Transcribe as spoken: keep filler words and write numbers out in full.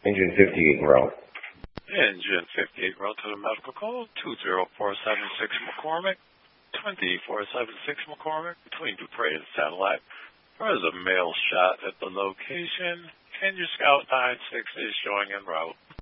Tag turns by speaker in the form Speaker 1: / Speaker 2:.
Speaker 1: Engine fifty-eight en route.
Speaker 2: Engine fifty-eight, route to the medical call, two zero four seven six McCormick, two four seven six McCormick, between Dupre and Satellite. There is a mail shot at the location, and your Scout nine six is showing en route.